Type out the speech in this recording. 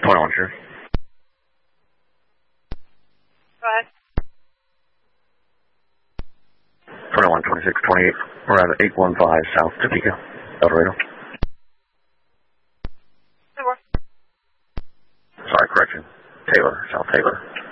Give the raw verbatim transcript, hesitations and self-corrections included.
twenty-one, sure. Go ahead. twenty-one, twenty-six, twenty-eight. We're at eight one five South Topeka, El Dorado. Four. Sorry, correction. Taylor, South Taylor.